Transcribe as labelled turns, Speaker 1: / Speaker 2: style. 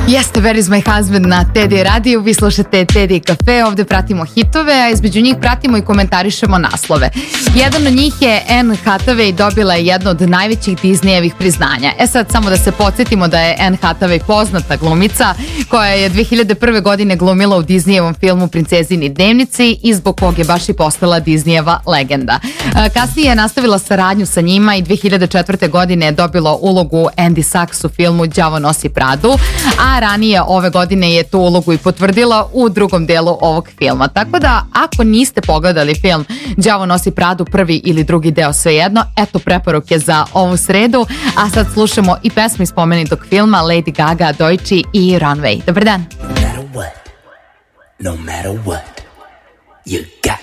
Speaker 1: Jeste, Where is my husband na Teddy radiju, vi slušate Teddy Cafe, ovde pratimo hitove, a između njih pratimo i komentarišemo naslove. Jedan od njih je Anne Hathaway, dobila je jedno od najvećih Disneyevih priznanja. Sad samo da se podsjetimo da je Anne Hathaway poznata glumica koja je 2001. godine glumila u Disneyevom filmu Princezini dnevnici i zbog kog je baš i postala Disneyeva legenda. Kasnije je nastavila saradnju sa njima i 2004. godine je dobila ulogu Andy Sachs u filmu Đavo nosi Pradu, a ranije ove godine je tu ulogu i potvrdila u drugom delu ovog filma. Tako da, ako niste pogledali film Đavo nosi Pradu, prvi ili drugi deo, svejedno, eto preporuke za ovu sredu, a sad slušamo i pesmu iz spomenutog filma Lady Gaga, Deutsche i Runway. Dobar dan.
Speaker 2: No matter what, you got